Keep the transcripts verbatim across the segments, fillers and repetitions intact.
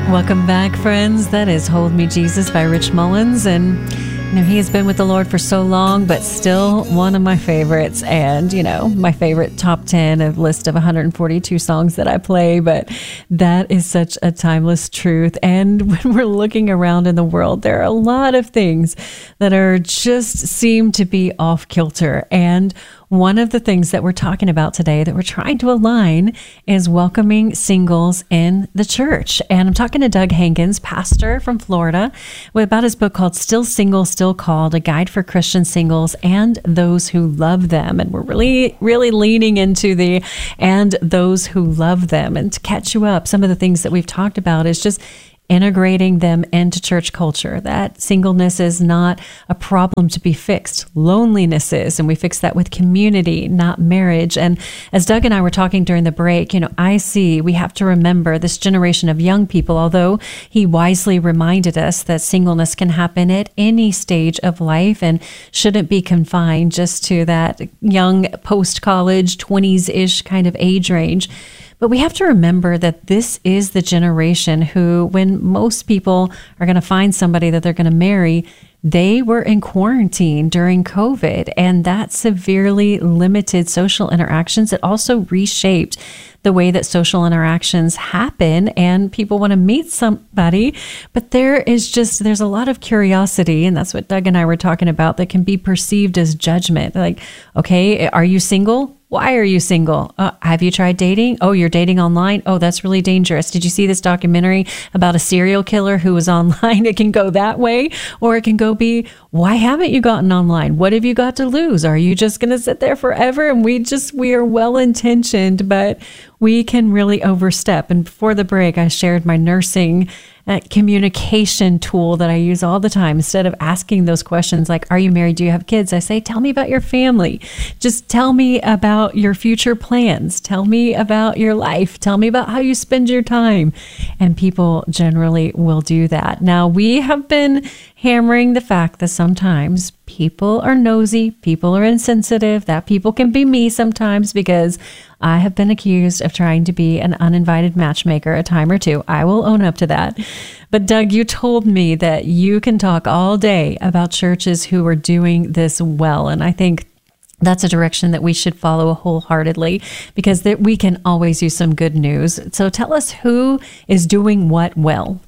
Welcome back, friends. That is Hold Me Jesus by Rich Mullins. And, you know, he has been with the Lord for so long, but still one of my favorites. And, you know, my favorite top ten of list of one hundred forty-two songs that I play. But that is such a timeless truth. And when we're looking around in the world, there are a lot of things that are just seem to be off kilter. And one of the things that we're talking about today that we're trying to align is welcoming singles in the church. And I'm talking to Doug Hankins, pastor from Florida, about his book called Still Single, Still Called, A Guide for Christian Singles and Those Who Love Them. And we're really, really leaning into the and those who love them. And to catch you up, some of the things that we've talked about is just integrating them into church culture. That singleness is not a problem to be fixed. Loneliness is, and we fix that with community, not marriage. And as Doug and I were talking during the break, you know, I see we have to remember this generation of young people, although he wisely reminded us that singleness can happen at any stage of life and shouldn't be confined just to that young post-college, twenties-ish kind of age range. But we have to remember that this is the generation who, when most people are going to find somebody that they're going to marry, they were in quarantine during COVID, and that severely limited social interactions. It also reshaped the way that social interactions happen, and people want to meet somebody, but there is just, there's a lot of curiosity, and that's what Doug and I were talking about, that can be perceived as judgment. Like, okay, are you single? Why are you single? Uh, have you tried dating? Oh, you're dating online? Oh, that's really dangerous. Did you see this documentary about a serial killer who was online? It can go that way, or it can go be, why haven't you gotten online? What have you got to lose? Are you just going to sit there forever? And we just, we are well-intentioned, but we can really overstep. And before the break, I shared my nursing uh, communication tool that I use all the time. Instead of asking those questions like, are you married? Do you have kids? I say, tell me about your family. Just tell me about your future plans. Tell me about your life. Tell me about how you spend your time. And people generally will do that. Now, we have been hammering the fact that sometimes people are nosy, people are insensitive, that people can be me sometimes, because I have been accused of trying to be an uninvited matchmaker a time or two. I will own up to that. But Doug, you told me that you can talk all day about churches who are doing this well. And I think that's a direction that we should follow wholeheartedly, because that we can always use some good news. So tell us, who is doing what well?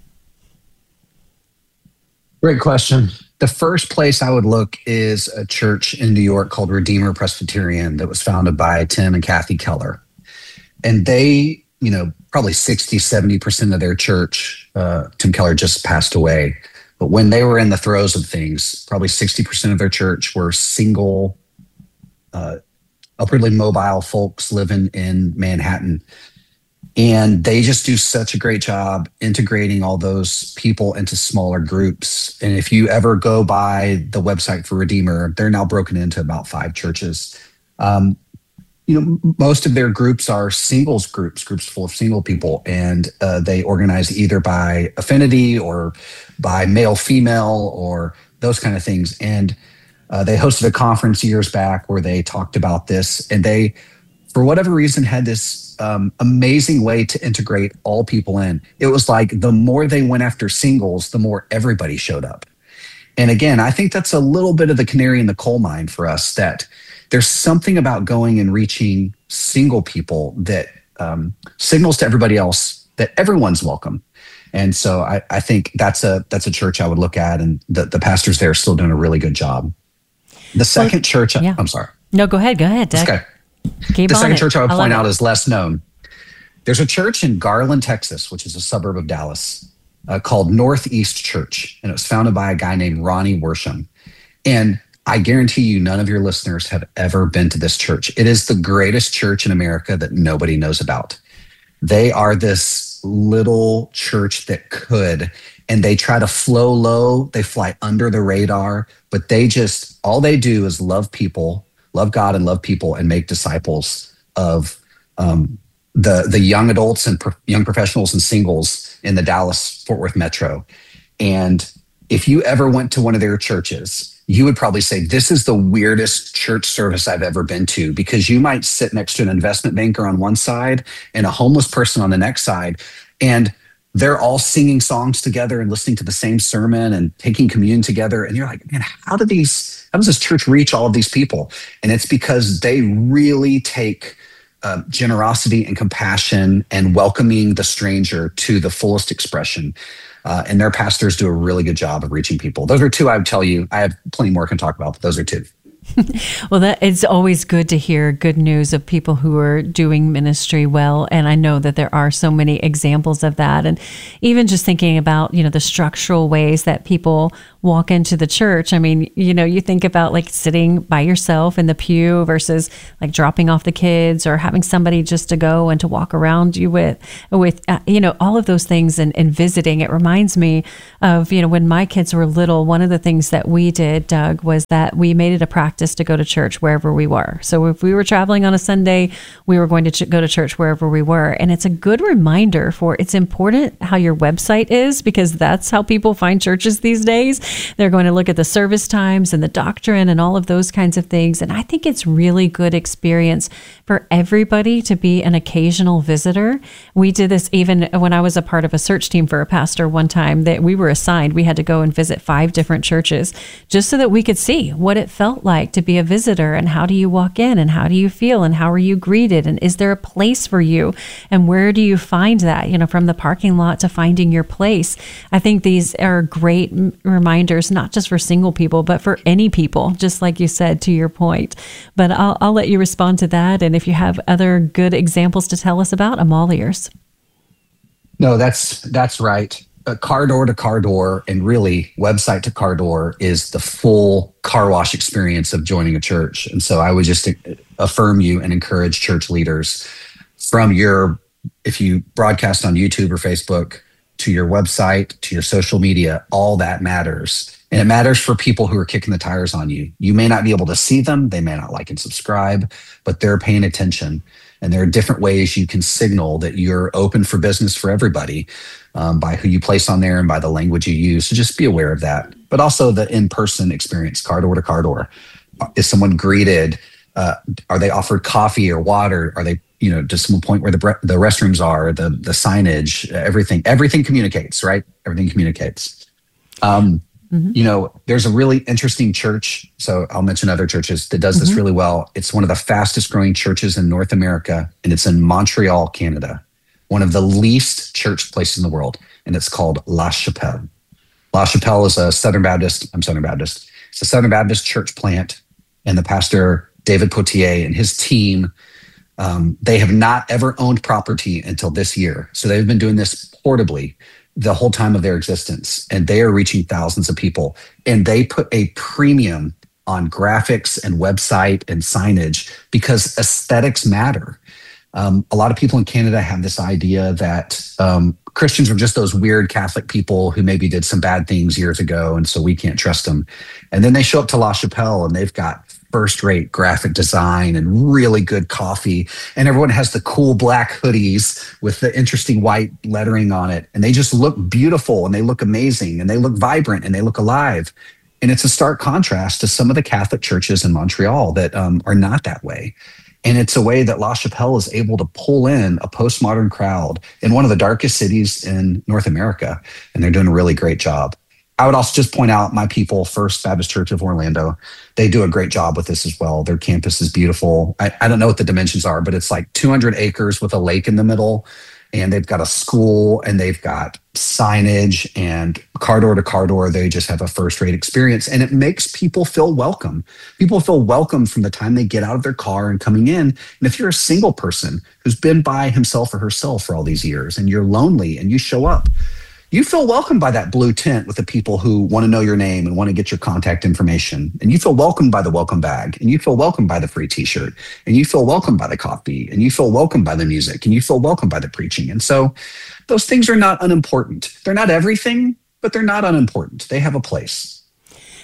Great question. The first place I would look is a church in New York called Redeemer Presbyterian that was founded by Tim and Kathy Keller. And they, you know, probably sixty, seventy percent of their church, uh, Tim Keller just passed away. But when they were in the throes of things, probably sixty percent of their church were single, uh, upwardly mobile folks living in Manhattan. And they just do such a great job integrating all those people into smaller groups. And if you ever go by the website for Redeemer, they're now broken into about five churches. Um, you know, most of their groups are singles groups, groups full of single people. And uh, they organize either by affinity or by male, female, or those kind of things. And uh, they hosted a conference years back where they talked about this. And they, for whatever reason, had this Um, amazing way to integrate all people in. It was like the more they went after singles, the more everybody showed up. And again, I think that's a little bit of the canary in the coal mine for us, that there's something about going and reaching single people that um, signals to everybody else that everyone's welcome. And so I, I think that's a that's a church I would look at, and the, the pastors there are still doing a really good job. The second well, church, yeah. I'm sorry. No, go ahead. Go ahead, Doug. Okay. Keep the second it. church I would I point out it. is less known. There's a church in Garland, Texas, which is a suburb of Dallas, uh, called Northeast Church. And it was founded by a guy named Ronnie Worsham. And I guarantee you none of your listeners have ever been to this church. It is the greatest church in America that nobody knows about. They are this little church that could, and they try to flow low. They fly under the radar, but they just, all they do is love people, love God and love people, and make disciples of um, the the young adults and pro- young professionals and singles in the Dallas-Fort Worth metro. And if you ever went to one of their churches, you would probably say, this is the weirdest church service I've ever been to, because you might sit next to an investment banker on one side and a homeless person on the next side. And they're all singing songs together and listening to the same sermon and taking communion together. And you're like, man, how do these, how does this church reach all of these people? And it's because they really take uh, generosity and compassion and welcoming the stranger to the fullest expression. Uh, and their pastors do a really good job of reaching people. Those are two I would tell you. I have plenty more I can talk about, but those are two. Well, that it's always good to hear good news of people who are doing ministry well. And I know that there are so many examples of that. And even just thinking about, you know, the structural ways that people walk into the church. I mean, you know, you think about like sitting by yourself in the pew versus like dropping off the kids or having somebody just to go and to walk around you with, with, uh, you know, all of those things and, and visiting. It reminds me of, you know, when my kids were little, one of the things that we did, Doug, was that we made it a practice to go to church wherever we were. So if we were traveling on a Sunday, we were going to ch- go to church wherever we were. And it's a good reminder for it's important how your website is, because that's how people find churches these days. They're going to look at the service times and the doctrine and all of those kinds of things. And I think it's really good experience for everybody to be an occasional visitor. We did this even when I was a part of a search team for a pastor one time, that we were assigned, we had to go and visit five different churches just so that we could see what it felt like to be a visitor, and how do you walk in, and how do you feel, and how are you greeted, and is there a place for you, and where do you find that, you know, from the parking lot to finding your place. I think these are great reminders, not just for single people, but for any people, just like you said, to your point. But I'll, I'll let you respond to that. And if you have other good examples to tell us about, I'm all ears. No, that's, that's right. Uh, car door to car door, and really website to car door, is the full car wash experience of joining a church. And so I would just affirm you and encourage church leaders from your, if you broadcast on YouTube or Facebook, to your website, to your social media, all that matters. And it matters for people who are kicking the tires on you. You may not be able to see them. They may not like and subscribe, but they're paying attention. And there are different ways you can signal that you're open for business for everybody, um, by who you place on there and by the language you use. So just be aware of that. But also the in-person experience, car door to car door. Is someone greeted? Uh, are they offered coffee or water? Are they, you know, to some point where the bre- the restrooms are, the the signage, everything, everything communicates, right? Everything communicates. Um, mm-hmm. You know, there's a really interesting church. So I'll mention other churches that does mm-hmm. this really well. It's one of the fastest growing churches in North America, and it's in Montreal, Canada. One of the least church places in the world, and it's called La Chapelle. La Chapelle is a Southern Baptist, I'm Southern Baptist. It's a Southern Baptist church plant, and the pastor, David Potier, and his team, um, they have not ever owned property until this year. So they've been doing this portably the whole time of their existence, and they are reaching thousands of people. And they put a premium on graphics and website and signage because aesthetics matter. Um, a lot of people in Canada have this idea that um, Christians are just those weird Catholic people who maybe did some bad things years ago, and so we can't trust them. And then they show up to La Chapelle, and they've got first-rate graphic design and really good coffee, and everyone has the cool black hoodies with the interesting white lettering on it, and they just look beautiful, and they look amazing, and they look vibrant, and they look alive. And it's a stark contrast to some of the Catholic churches in Montreal that um, are not that way. And it's a way that La Chapelle is able to pull in a postmodern crowd in one of the darkest cities in North America. And they're doing a really great job. I would also just point out my people, First Baptist Church of Orlando. They do a great job with this as well. Their campus is beautiful. I, I don't know what the dimensions are, but it's like two hundred acres with a lake in the middle. And they've got a school, and they've got signage, and car door to car door. They just have a first-rate experience, and it makes people feel welcome. People feel welcome from the time they get out of their car and coming in. And if you're a single person who's been by himself or herself for all these years, and you're lonely, and you show up, you feel welcomed by that blue tent with the people who want to know your name and want to get your contact information. And you feel welcomed by the welcome bag, and you feel welcomed by the free t-shirt, and you feel welcomed by the coffee, and you feel welcomed by the music, and you feel welcomed by the preaching. And so those things are not unimportant. They're not everything, but they're not unimportant. They have a place.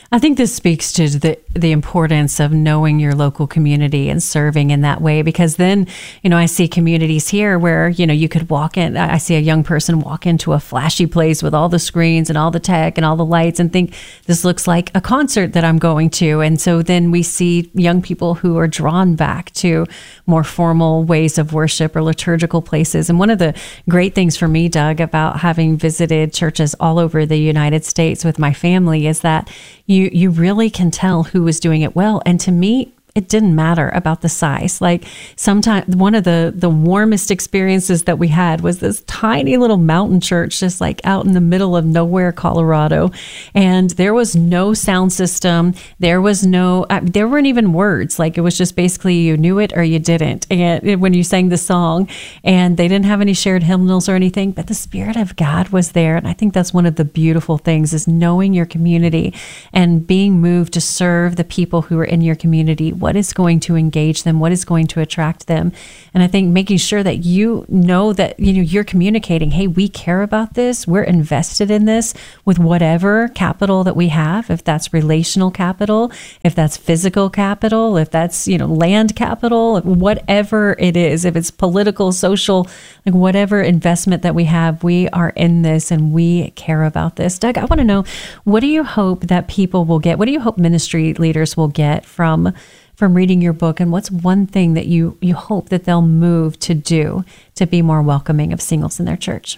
I think this speaks to the the importance of knowing your local community and serving in that way, because then, you know, I see communities here where, you know, you could walk in, I see a young person walk into a flashy place with all the screens and all the tech and all the lights and think this looks like a concert that I'm going to. And so then we see young people who are drawn back to more formal ways of worship or liturgical places. And one of the great things for me, Doug, about having visited churches all over the United States with my family is that you You you really can tell who was doing it well. And to me, it didn't matter about the size. Like sometimes one of the, the warmest experiences that we had was this tiny little mountain church, just like out in the middle of nowhere, Colorado. And there was no sound system. There was no, uh, there weren't even words. Like it was just basically you knew it or you didn't. And when you sang the song, and they didn't have any shared hymnals or anything, but the Spirit of God was there. And I think that's one of the beautiful things, is knowing your community and being moved to serve the people who are in your community. What is going to engage them? What is going to attract them? And I think making sure that you know that, you know, you're communicating, hey, we care about this. We're invested in this with whatever capital that we have, if that's relational capital, if that's physical capital, if that's, you know, land capital, whatever it is, if it's political, social, like whatever investment that we have, we are in this and we care about this. Doug, I want to know, what do you hope that people will get? What do you hope ministry leaders will get from from reading your book, and what's one thing that you you hope that they'll move to do to be more welcoming of singles in their church?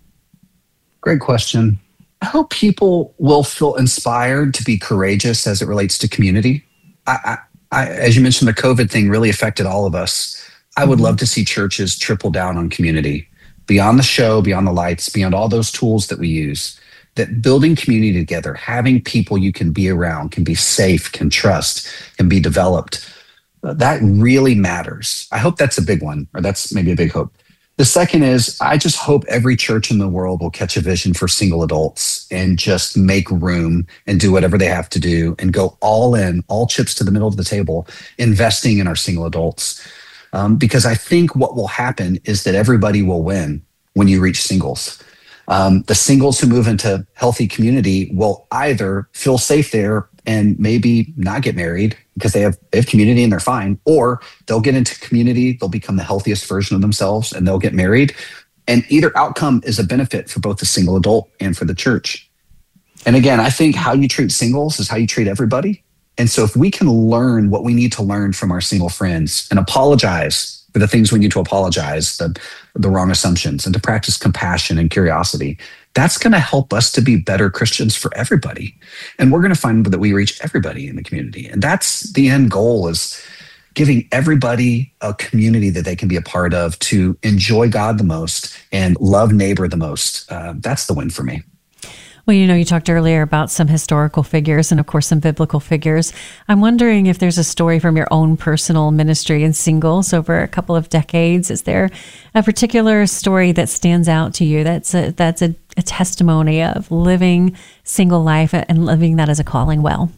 Great question. I hope people will feel inspired to be courageous as it relates to community. I, I, I, as you mentioned, the COVID thing really affected all of us. I would love to see churches triple down on community, beyond the show, beyond the lights, beyond all those tools that we use. That building community together, having people you can be around, can be safe, can trust, can be developed, uh, that really matters. I hope that's a big one, or that's maybe a big hope. The second is, I just hope every church in the world will catch a vision for single adults and just make room and do whatever they have to do and go all in, all chips to the middle of the table, investing in our single adults. Um, because I think what will happen is that everybody will win when you reach singles. Um, the singles who move into healthy community will either feel safe there and maybe not get married because they have, they have community and they're fine, or they'll get into community, they'll become the healthiest version of themselves and they'll get married. And either outcome is a benefit for both the single adult and for the church. And again, I think how you treat singles is how you treat everybody. And so if we can learn what we need to learn from our single friends and apologize for the things we need to apologize, the, the wrong assumptions, and to practice compassion and curiosity, that's going to help us to be better Christians for everybody. And we're going to find that we reach everybody in the community. And that's the end goal, is giving everybody a community that they can be a part of to enjoy God the most and love neighbor the most. Uh, that's the win for me. Well, you know, you talked earlier about some historical figures and, of course, some biblical figures. I'm wondering if there's a story from your own personal ministry in singles over a couple of decades. Is there a particular story that stands out to you that's a, that's a, a testimony of living single life and living that as a calling well?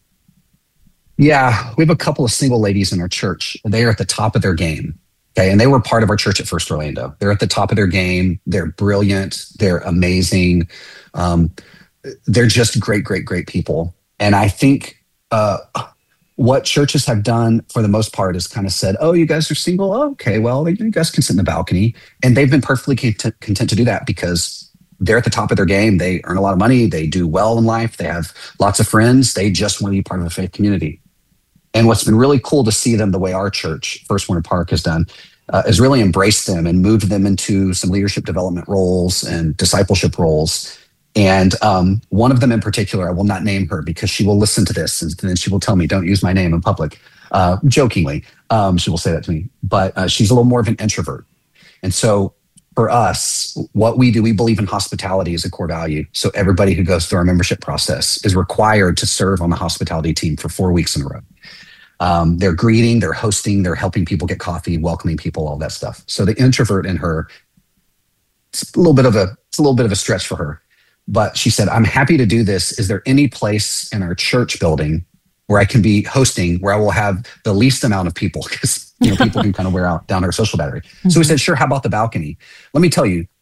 Yeah, we have a couple of single ladies in our church. They are at the top of their game. Okay, and they were part of our church at First Orlando. They're at the top of their game. They're brilliant. They're amazing. Um, they're just great, great, great people. And I think uh, what churches have done for the most part is kind of said, oh, you guys are single? Oh, okay, well, you guys can sit in the balcony. And they've been perfectly content, content to do that because they're at the top of their game. They earn a lot of money. They do well in life. They have lots of friends. They just want to be part of a faith community. And what's been really cool to see them the way our church, First Winter Park, has done, uh, is really embraced them and moved them into some leadership development roles and discipleship roles. And um, one of them in particular, I will not name her because she will listen to this and then she will tell me, don't use my name in public. Uh, jokingly, um, she will say that to me. But uh, she's a little more of an introvert. And so for us, what we do, we believe in hospitality as a core value. So everybody who goes through our membership process is required to serve on the hospitality team for four weeks in a row. Um, they're greeting, they're hosting, they're helping people get coffee, welcoming people, all that stuff. So the introvert in her, it's a little bit of a, it's a little bit of a stretch for her. But she said, I'm happy to do this. Is there any place in our church building where I can be hosting, where I will have the least amount of people? Because you know, people can kind of wear out down our social battery. Mm-hmm. So we said, sure, how about the balcony? Let me tell you,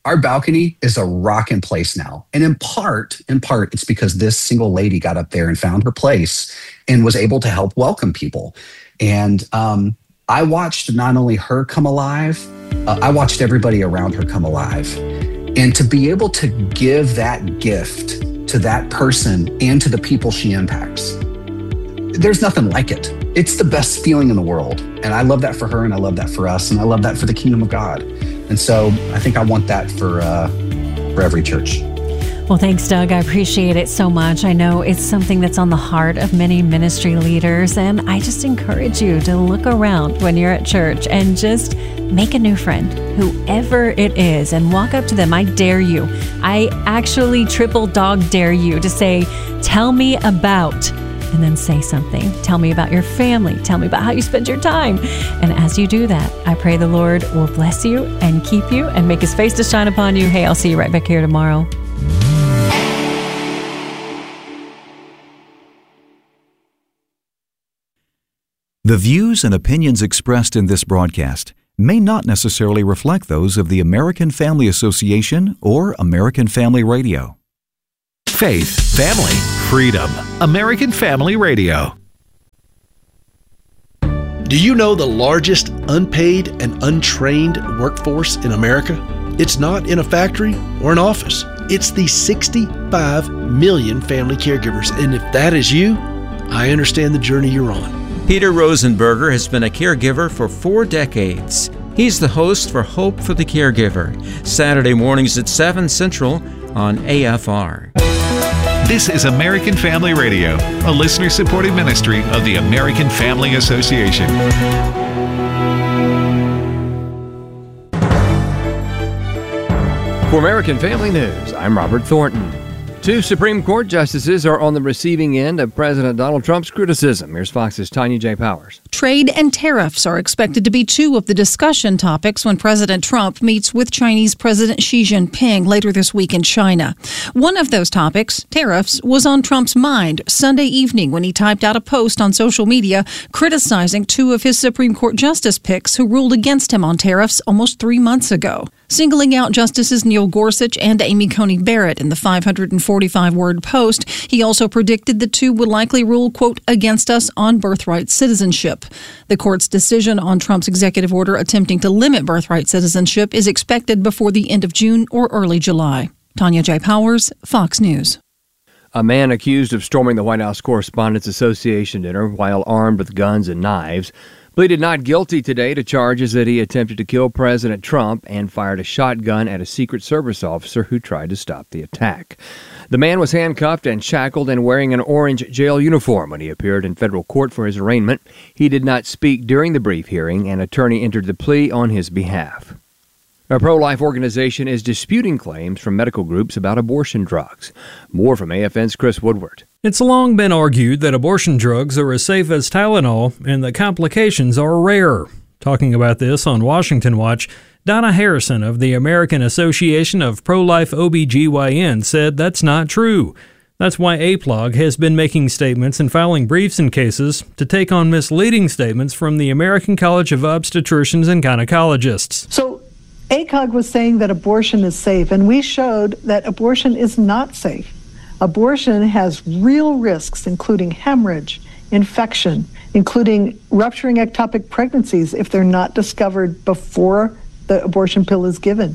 Our balcony is a rocking place now. And in part, in part, it's because this single lady got up there and found her place and was able to help welcome people. And um, I watched not only her come alive, uh, I watched everybody around her come alive. And to be able to give that gift to that person and to the people she impacts, there's nothing like it. It's the best feeling in the world. And I love that for her, and I love that for us, and I love that for the kingdom of God. And so I think I want that for uh, for every church. Well, thanks, Doug. I appreciate it so much. I know it's something that's on the heart of many ministry leaders, and I just encourage you to look around when you're at church and just make a new friend, whoever it is, and walk up to them. I dare you. I actually triple dog dare you to say, tell me about, and then say something. Tell me about your family. Tell me about how you spend your time. And as you do that, I pray the Lord will bless you and keep you and make his face to shine upon you. Hey, I'll see you right back here tomorrow. The views and opinions expressed in this broadcast may not necessarily reflect those of the American Family Association or American Family Radio. Faith, family, freedom. American Family Radio. Do you know the largest unpaid and untrained workforce in America? It's not in a factory or an office. It's the sixty-five million family caregivers. And if that is you, I understand the journey you're on. Peter Rosenberger has been a caregiver for four decades. He's the host for Hope for the Caregiver, Saturday mornings at seven Central on A F R. This is American Family Radio, a listener-supported ministry of the American Family Association. For American Family News, I'm Robert Thornton. Two Supreme Court justices are on the receiving end of President Donald Trump's criticism. Here's Fox's Tanya J. Powers. Trade and tariffs are expected to be two of the discussion topics when President Trump meets with Chinese President Xi Jinping later this week in China. One of those topics, tariffs, was on Trump's mind Sunday evening when he typed out a post on social media criticizing two of his Supreme Court justice picks who ruled against him on tariffs almost three months ago. Singling out Justices Neil Gorsuch and Amy Coney Barrett in the five hundred forty-five word post, he also predicted the two would likely rule, quote, against us on birthright citizenship. The court's decision on Trump's executive order attempting to limit birthright citizenship is expected before the end of June or early July. Tanya J. Powers, Fox News. A man accused of storming the White House Correspondents Association dinner while armed with guns and knives pleaded not guilty today to charges that he attempted to kill President Trump and fired a shotgun at a Secret Service officer who tried to stop the attack. The man was handcuffed and shackled and wearing an orange jail uniform when he appeared in federal court for his arraignment. He did not speak during the brief hearing. An attorney entered the plea on his behalf. A pro-life organization is disputing claims from medical groups about abortion drugs. More from A F N's Chris Woodward. It's long been argued that abortion drugs are as safe as Tylenol and that complications are rare. Talking about this on Washington Watch, Donna Harrison of the American Association of Pro-Life O B G Y N said that's not true. That's why A P L O G has been making statements and filing briefs in cases to take on misleading statements from the American College of Obstetricians and Gynecologists. So A C O G was saying that abortion is safe, and we showed that abortion is not safe. Abortion has real risks, including hemorrhage, infection, including rupturing ectopic pregnancies if they're not discovered before the abortion pill is given,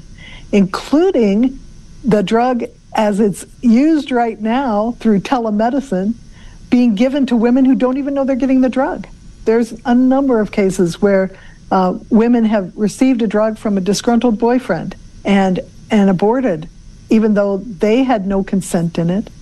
including the drug as it's used right now through telemedicine being given to women who don't even know they're getting the drug. There's a number of cases where uh, women have received a drug from a disgruntled boyfriend and, and aborted, even though they had no consent in it.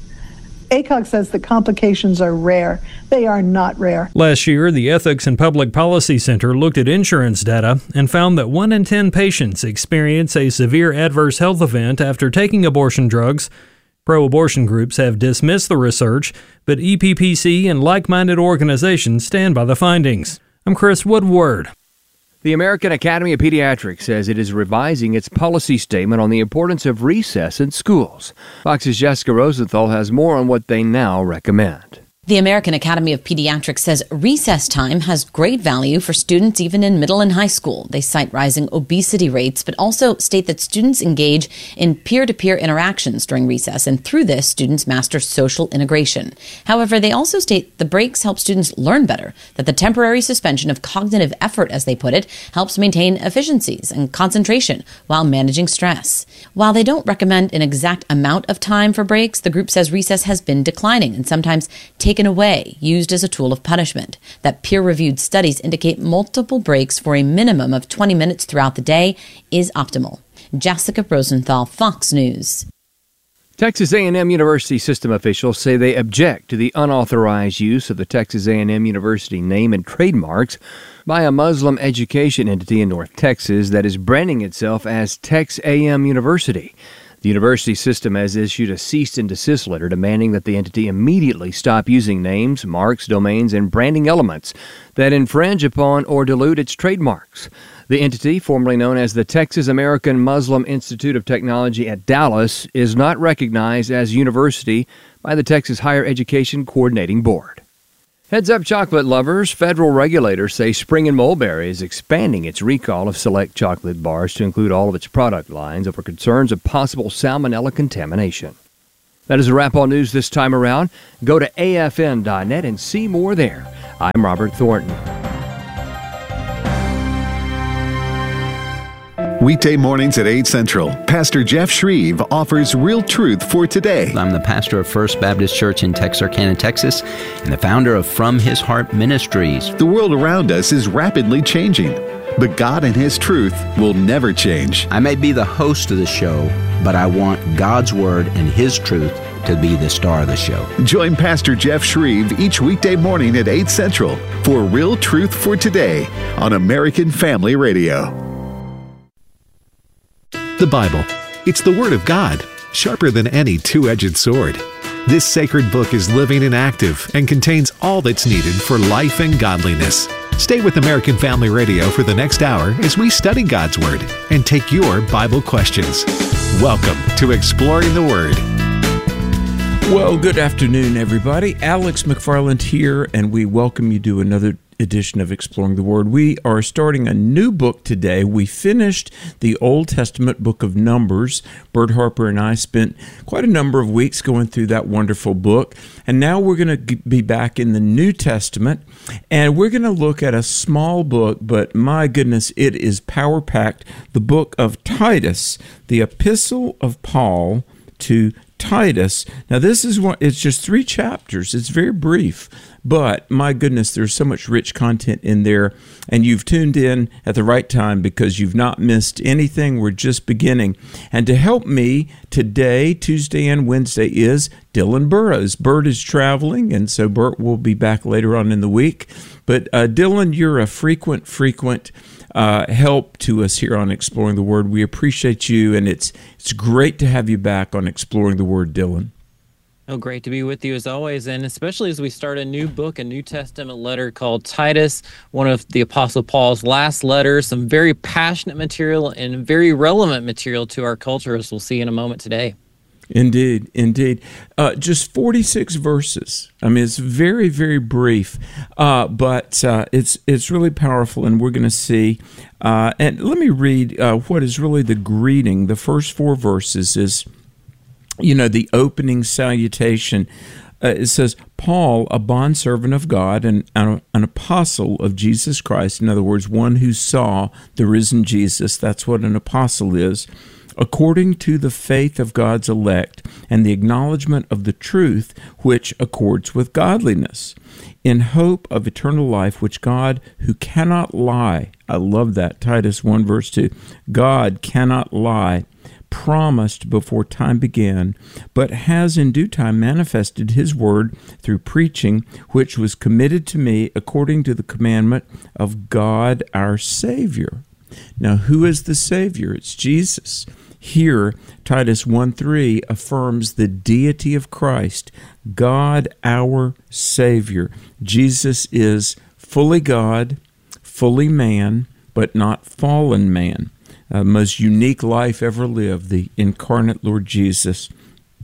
A C O G says that complications are rare. They are not rare. Last year, the Ethics and Public Policy Center looked at insurance data and found that one in ten patients experience a severe adverse health event after taking abortion drugs. Pro-abortion groups have dismissed the research, but E P P C and like-minded organizations stand by the findings. I'm Chris Woodward. The American Academy of Pediatrics says it is revising its policy statement on the importance of recess in schools. Fox's Jessica Rosenthal has more on what they now recommend. The American Academy of Pediatrics says recess time has great value for students even in middle and high school. They cite rising obesity rates, but also state that students engage in peer-to-peer interactions during recess, and through this, students master social integration. However, they also state the breaks help students learn better, that the temporary suspension of cognitive effort, as they put it, helps maintain efficiencies and concentration while managing stress. While they don't recommend an exact amount of time for breaks, the group says recess has been declining and sometimes taken away, used as a tool of punishment. That peer-reviewed studies indicate multiple breaks for a minimum of twenty minutes throughout the day is optimal. Jessica Rosenthal, Fox News. Texas A and M University system officials say they object to the unauthorized use of the Texas A and M University name and trademarks by a Muslim education entity in North Texas that is branding itself as Tex A M University. The university system has issued a cease and desist letter demanding that the entity immediately stop using names, marks, domains, and branding elements that infringe upon or dilute its trademarks. The entity, formerly known as the Texas American Muslim Institute of Technology at Dallas, is not recognized as a university by the Texas Higher Education Coordinating Board. Heads up, chocolate lovers. Federal regulators say Spring and Mulberry is expanding its recall of select chocolate bars to include all of its product lines over concerns of possible salmonella contamination. That is a wrap on news this time around. Go to A F N dot net and see more there. I'm Robert Thornton. Weekday mornings at eight Central, Pastor Jeff Shreve offers real truth for today. I'm the pastor of First Baptist Church in Texarkana, Texas, and the founder of From His Heart Ministries. The world around us is rapidly changing, but God and His truth will never change. I may be the host of the show, but I want God's Word and His truth to be the star of the show. Join Pastor Jeff Shreve each weekday morning at eight Central for Real Truth for Today on American Family Radio. The Bible. It's the Word of God, sharper than any two-edged sword. This sacred book is living and active and contains all that's needed for life and godliness. Stay with American Family Radio for the next hour as we study God's Word and take your Bible questions. Welcome to Exploring the Word. Well, good afternoon, everybody. Alex McFarland here, and we welcome you to another edition of Exploring the Word. We are starting a new book today. We finished the Old Testament book of Numbers. Bert Harper and I spent quite a number of weeks going through that wonderful book. And now we're going to be back in the New Testament, and we're going to look at a small book, but my goodness, it is power-packed. The book of Titus, the epistle of Paul to Titus. Now, this is one, it's just three chapters. It's very brief, but my goodness, there's so much rich content in there, and you've tuned in at the right time because you've not missed anything. We're just beginning. And to help me today, Tuesday and Wednesday, is Dylan Burrows. Bert is traveling, and so Bert will be back later on in the week. But uh, Dylan, you're a frequent, frequent Uh, help to us here on Exploring the Word. We appreciate you, and it's it's great to have you back on Exploring the Word, Dylan. Oh, great to be with you as always, and especially as we start a new book, a New Testament letter called Titus, one of the Apostle Paul's last letters, some very passionate material and very relevant material to our culture, as we'll see in a moment today. Indeed, indeed. Uh, just forty-six verses. I mean, it's very, very brief, uh, but uh, it's it's really powerful, and we're going to see. Uh, and let me read uh, what is really the greeting. The first four verses is, you know, the opening salutation. Uh, it says, Paul, a bondservant of God and an, an apostle of Jesus Christ. In other words, one who saw the risen Jesus. That's what an apostle is. According to the faith of God's elect and the acknowledgement of the truth which accords with godliness, in hope of eternal life, which God, who cannot lie, I love that, Titus one verse two, God cannot lie, promised before time began, but has in due time manifested his word through preaching, which was committed to me according to the commandment of God our Savior. Now, who is the Savior? It's Jesus. Here, Titus one three affirms the deity of Christ, God our Savior. Jesus is fully God, fully man, but not fallen man. Uh, most unique life ever lived, the incarnate Lord Jesus.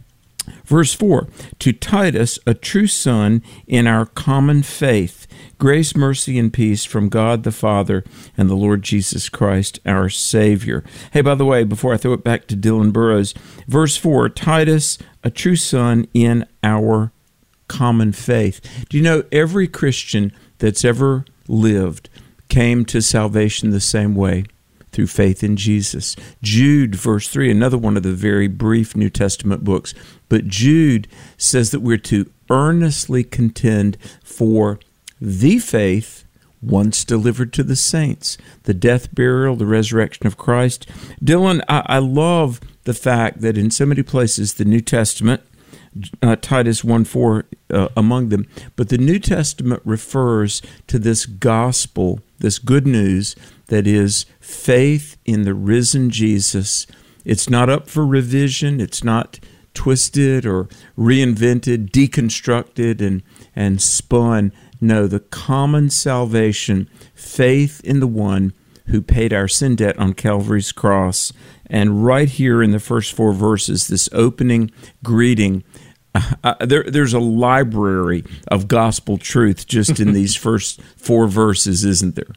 Verse four, to Titus, a true son in our common faith, grace, mercy, and peace from God the Father and the Lord Jesus Christ, our Savior. Hey, by the way, before I throw it back to Dylan Burrows, verse four, Titus, a true son in our common faith. Do you know every Christian that's ever lived came to salvation the same way? Through faith in Jesus. Jude, verse three, another one of the very brief New Testament books, but Jude says that we're to earnestly contend for the faith once delivered to the saints, the death, burial, the resurrection of Christ. Dylan, I, I love the fact that in so many places the New Testament, uh, Titus one four uh, among them, but the New Testament refers to this gospel, this good news that is faith in the risen Jesus. It's not up for revision. It's not twisted or reinvented, deconstructed, and, and spun. No, the common salvation, faith in the one who paid our sin debt on Calvary's cross. And right here in the first four verses, this opening greeting, uh, there, there's a library of gospel truth just in these first four verses, isn't there?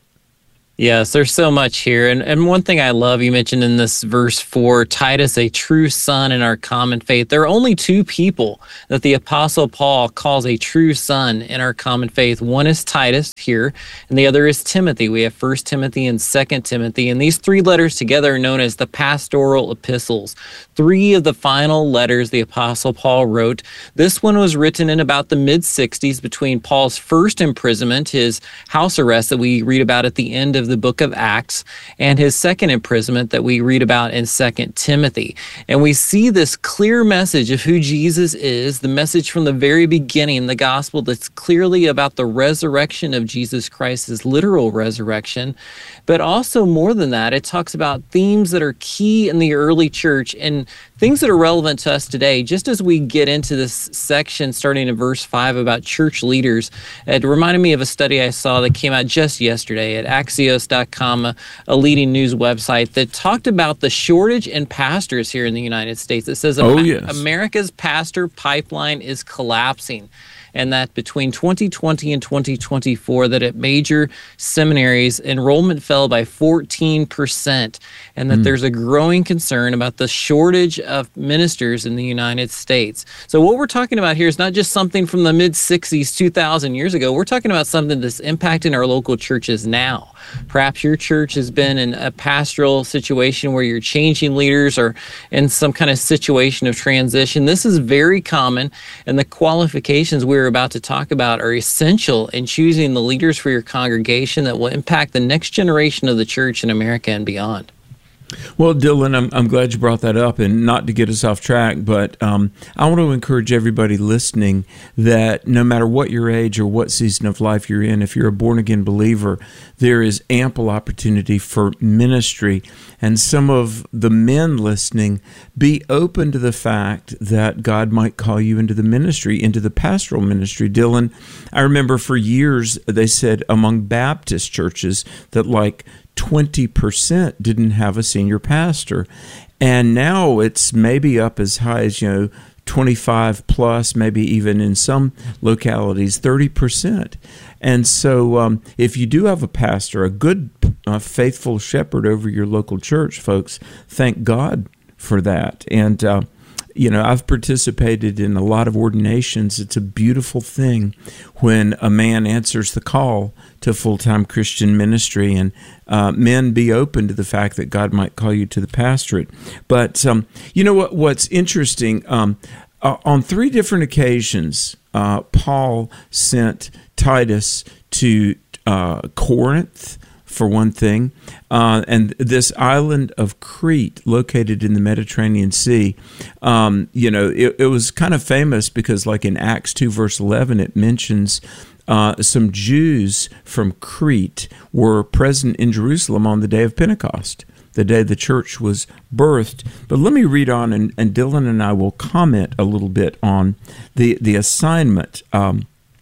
Yes, there's so much here. And and one thing I love, you mentioned in this verse four, Titus, a true son in our common faith. There are only two people that the Apostle Paul calls a true son in our common faith. One is Titus here, and the other is Timothy. We have First Timothy and Second Timothy. And these three letters together are known as the pastoral epistles. Three of the final letters the Apostle Paul wrote. This one was written in about the mid-sixties between Paul's first imprisonment, his house arrest that we read about at the end of the book of Acts, and his second imprisonment that we read about in Second Timothy. And we see this clear message of who Jesus is, the message from the very beginning, the gospel that's clearly about the resurrection of Jesus Christ, his literal resurrection. But also more than that, it talks about themes that are key in the early church and things that are relevant to us today. Just as we get into this section starting in verse five about church leaders, it reminded me of a study I saw that came out just yesterday at Axios dot com, a, a leading news website that talked about the shortage in pastors here in the United States. It says oh, yes. America's pastor pipeline is collapsing, and that between twenty twenty and twenty twenty-four, that at major seminaries, enrollment fell by fourteen percent, and that mm. there's a growing concern about the shortage of ministers in the United States. So what we're talking about here is not just something from the mid-sixties, two thousand years ago. We're talking about something that's impacting our local churches now. Perhaps your church has been in a pastoral situation where you're changing leaders or in some kind of situation of transition. This is very common, and the qualifications we're about to talk about are essential in choosing the leaders for your congregation that will impact the next generation of the church in America and beyond. Well, Dylan, I'm, I'm glad you brought that up, and not to get us off track, but um, I want to encourage everybody listening that no matter what your age or what season of life you're in, if you're a born-again believer, there is ample opportunity for ministry. And some of the men listening, be open to the fact that God might call you into the ministry, into the pastoral ministry. Dylan, I remember for years they said among Baptist churches that like twenty percent didn't have a senior pastor. And now it's maybe up as high as, you know, twenty-five plus, maybe even in some localities, thirty percent. And so um, if you do have a pastor, a good, uh, faithful shepherd over your local church, folks, thank God for that. And, uh, you know, I've participated in a lot of ordinations. It's a beautiful thing when a man answers the call to full-time Christian ministry, and uh, men, be open to the fact that God might call you to the pastorate. But um, you know what? What's interesting, um, uh, on three different occasions, uh, Paul sent Titus to uh, Corinth, for one thing, uh, and this island of Crete, located in the Mediterranean Sea, um, you know, it, it was kind of famous because, like in Acts two, verse eleven, it mentions uh, some Jews from Crete were present in Jerusalem on the day of Pentecost, the day the church was birthed. But let me read on, and, and Dylan and I will comment a little bit on the, the assignment. Um,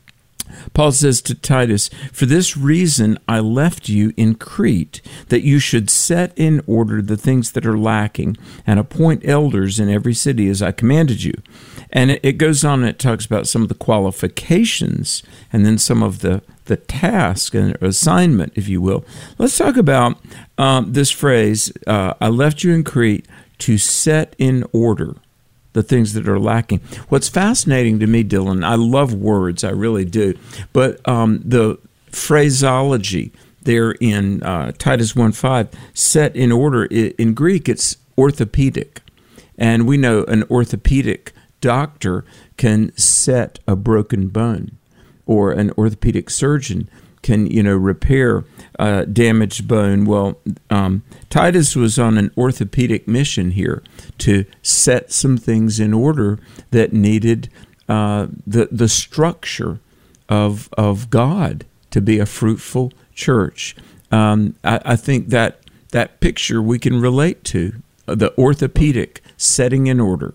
Paul says to Titus, "For this reason I left you in Crete, that you should set in order the things that are lacking, and appoint elders in every city as I commanded you." And it, it goes on and it talks about some of the qualifications and then some of the, the task and assignment, if you will. Let's talk about um, this phrase, uh, I left you in Crete to set in order the things that are lacking. What's fascinating to me, Dylan, I love words, I really do, but um, the phraseology there in uh, Titus one five, set in order, in Greek it's orthopedic. And we know an orthopedic doctor can set a broken bone, or an orthopedic surgeon can, you know, repair a damaged bone. Well, um, Titus was on an orthopedic mission here to set some things in order that needed uh, the the structure of of God to be a fruitful church. Um, I, I think that that picture we can relate to, the orthopedic setting in order.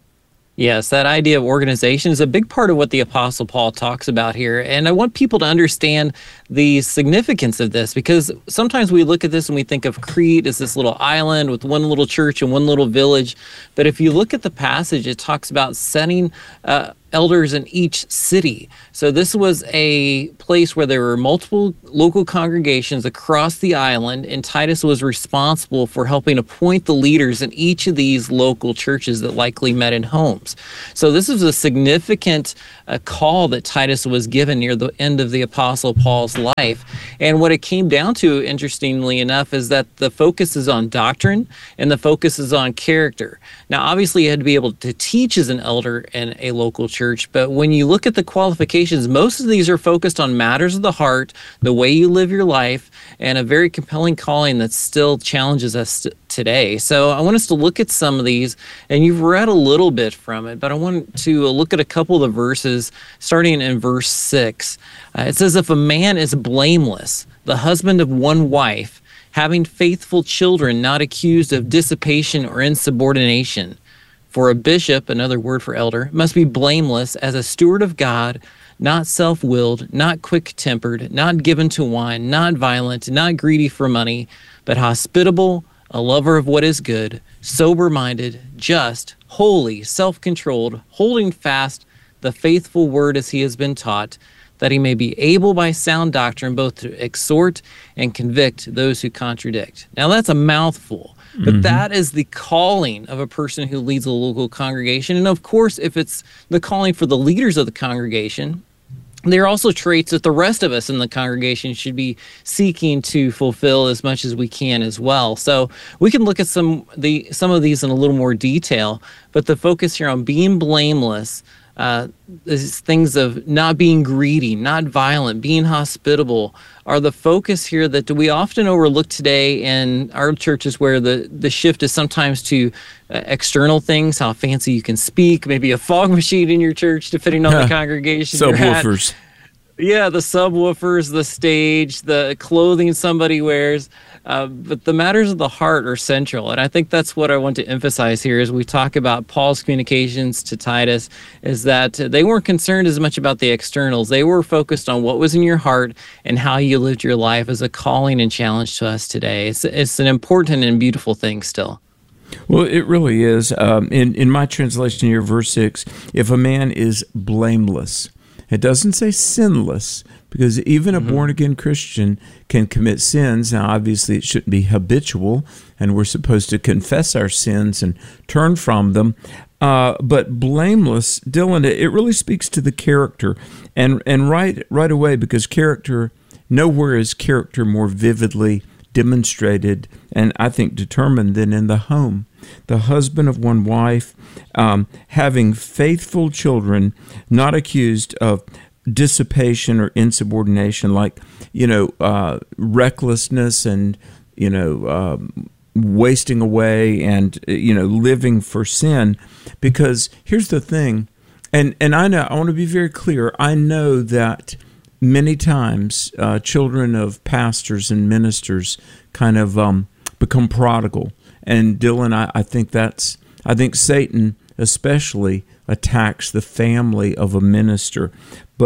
Yes, that idea of organization is a big part of what the Apostle Paul talks about here. And I want people to understand the significance of this, because sometimes we look at this and we think of Crete as this little island with one little church and one little village. But if you look at the passage, it talks about setting uh, elders in each city. So this was a place where there were multiple local congregations across the island, and Titus was responsible for helping appoint the leaders in each of these local churches that likely met in homes. So this is a significant uh, call that Titus was given near the end of the Apostle Paul's life. And what it came down to, interestingly enough, is that the focus is on doctrine and the focus is on character. Now, obviously, you had to be able to teach as an elder in a local church. Church, but when you look at the qualifications, most of these are focused on matters of the heart, the way you live your life, and a very compelling calling that still challenges us t- today. So I want us to look at some of these, and you've read a little bit from it, but I want to look at a couple of the verses, starting in verse six. Uh, it says, "If a man is blameless, the husband of one wife, having faithful children, not accused of dissipation or insubordination. For a bishop," another word for elder, "must be blameless as a steward of God, not self-willed, not quick-tempered, not given to wine, not violent, not greedy for money, but hospitable, a lover of what is good, sober-minded, just, holy, self-controlled, holding fast the faithful word as he has been taught, that he may be able by sound doctrine both to exhort and convict those who contradict." Now that's a mouthful. But mm-hmm. that is the calling of a person who leads a local congregation. And of course, if it's the calling for the leaders of the congregation, there are also traits that the rest of us in the congregation should be seeking to fulfill as much as we can as well. So we can look at some the some of these in a little more detail, but the focus here on being blameless, uh, these things of not being greedy, not violent, being hospitable, are the focus here that we often overlook today in our churches, where the, the shift is sometimes to uh, external things, how fancy you can speak, maybe a fog machine in your church, depending on the congregation you're at. Subwoofers. Yeah, the subwoofers, the stage, the clothing somebody wears. Uh, but the matters of the heart are central. And I think that's what I want to emphasize here as we talk about Paul's communications to Titus, is that they weren't concerned as much about the externals. They were focused on what was in your heart and how you lived your life as a calling and challenge to us today. It's, it's an important and beautiful thing still. Well, it really is. Um, in, in my translation here, verse six, if a man is blameless, it doesn't say sinless, because even a mm-hmm. born-again Christian can commit sins. Now, obviously, it shouldn't be habitual, and we're supposed to confess our sins and turn from them. Uh, but blameless, Dylan, it really speaks to the character. And and right right away, because character, nowhere is character more vividly demonstrated and I think determined than in the home. The husband of one wife, um, having faithful children, not accused of dissipation or insubordination, like, you know, uh, recklessness and, you know, um, wasting away and, you know, living for sin. Because here's the thing, and, and I know, I want to be very clear, I know that many times uh, children of pastors and ministers kind of um, become prodigal. And Dylan, I, I think that's, I think Satan especially attacks the family of a minister. But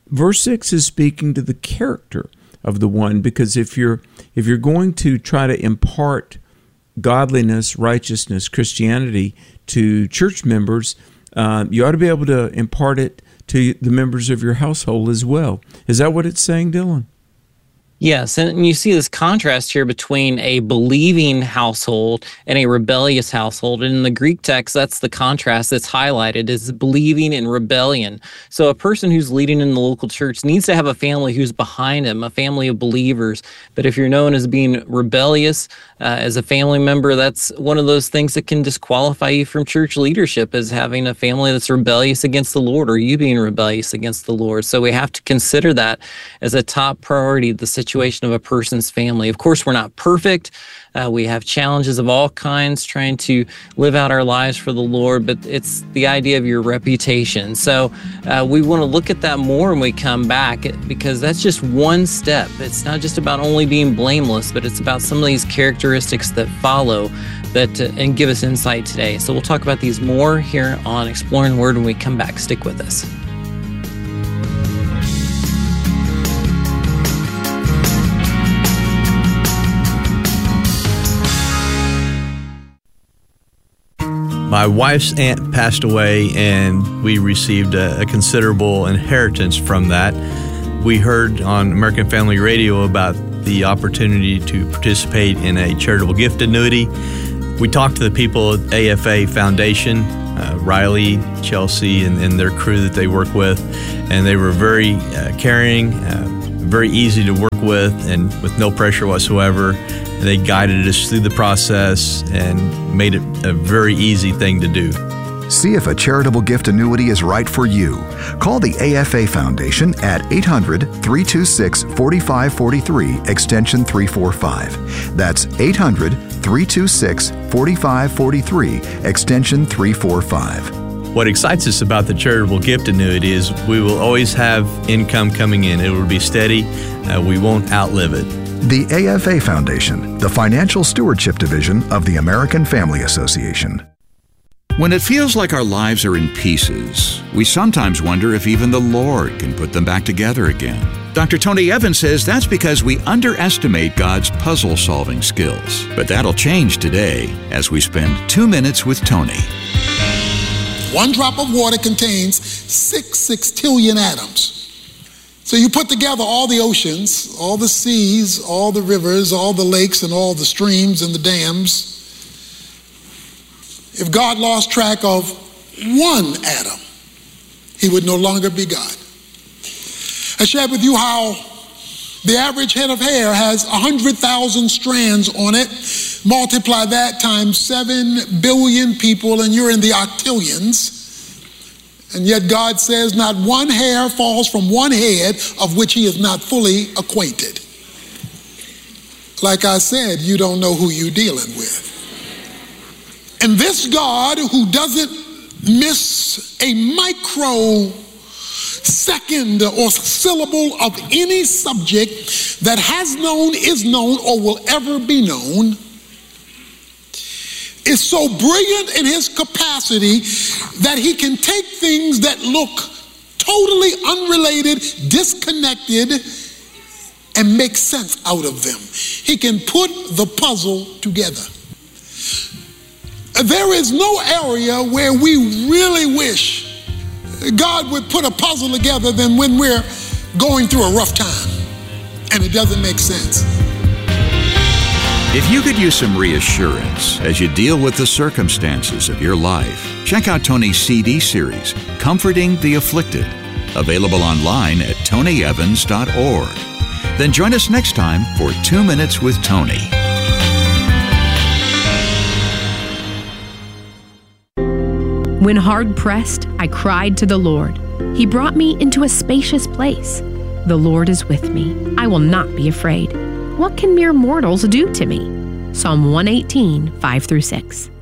verse six is speaking to the character of the one, because if you're if you're going to try to impart godliness, righteousness, Christianity to church members, uh, you ought to be able to impart it to the members of your household as well. Is that what it's saying, Dylan? Yes, and you see this contrast here between a believing household and a rebellious household. And in the Greek text, that's the contrast that's highlighted, is believing and rebellion. So a person who's leading in the local church needs to have a family who's behind him, a family of believers. But if you're known as being rebellious uh, as a family member, that's one of those things that can disqualify you from church leadership, as having a family that's rebellious against the Lord, or you being rebellious against the Lord. So we have to consider that as a top priority, the situation of a person's family. Of course, we're not perfect. Uh, we have challenges of all kinds trying to live out our lives for the Lord, but it's the idea of your reputation. So uh, we want to look at that more when we come back, because that's just one step. It's not just about only being blameless, but it's about some of these characteristics that follow that uh, and give us insight today. So we'll talk about these more here on Exploring the Word when we come back. Stick with us. My wife's aunt passed away, and we received a, a considerable inheritance from that. We heard on American Family Radio about the opportunity to participate in a charitable gift annuity. We talked to the people at A F A Foundation, uh, Riley, Chelsea, and, and their crew that they work with, and they were very uh, caring, uh, very easy to work with, and with no pressure whatsoever. They guided us through the process and made it a very easy thing to do. See if a charitable gift annuity is right for you. Call the A F A Foundation at eight hundred, three two six, four five four three, extension three forty-five. That's eight hundred, three two six, four five four three, extension three forty-five. What excites us about the charitable gift annuity is we will always have income coming in. It will be steady. Uh, we won't outlive it. The A F A Foundation, the Financial Stewardship Division of the American Family Association. When it feels like our lives are in pieces, we sometimes wonder if even the Lord can put them back together again. Doctor Tony Evans says that's because we underestimate God's puzzle-solving skills. But that'll change today as we spend two minutes with Tony. One drop of water contains six sextillion atoms. So you put together all the oceans, all the seas, all the rivers, all the lakes, and all the streams and the dams. If God lost track of one atom, he would no longer be God. I shared with you how the average head of hair has one hundred thousand strands on it. Multiply that times seven billion people, and you're in the octillions. And yet God says not one hair falls from one head of which he is not fully acquainted. Like I said, you don't know who you're dealing with. And this God, who doesn't miss a micro second or syllable of any subject that has known, is known, or will ever be known, is so brilliant in his capacity that he can take things that look totally unrelated, disconnected, and make sense out of them. He can put the puzzle together. There is no area where we really wish God would put a puzzle together than when we're going through a rough time and it doesn't make sense. If you could use some reassurance as you deal with the circumstances of your life, check out Tony's C D series, Comforting the Afflicted, available online at tony evans dot org. Then join us next time for Two Minutes with Tony. When hard pressed, I cried to the Lord. He brought me into a spacious place. The Lord is with me. I will not be afraid. What can mere mortals do to me? Psalm one eighteen, five through six.